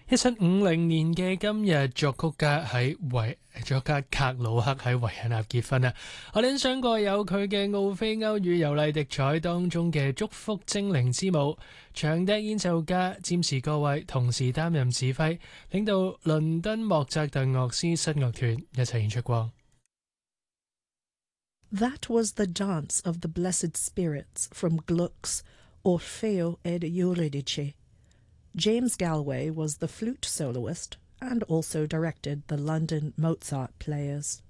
1750年嘅今日，作家格魯克喺維也納結婚啊！我哋欣賞過有佢嘅奧菲歐與尤麗迪彩當中嘅祝福精靈之舞，長笛演奏家占士各位同時擔任指揮，領導倫敦莫扎特樂師室樂團一齊演出過。 That was the dance of the blessed spirits from Gluck's Orfeo ed Euridice. James Galway was the flute soloist and also directed the London Mozart players.